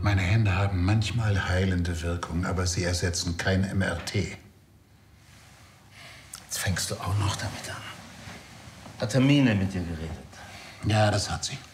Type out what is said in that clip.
Meine Hände haben manchmal heilende Wirkung, aber sie ersetzen kein MRT. Jetzt fängst du auch noch damit an. Hat Hermine mit dir geredet? Ja, das hat sie.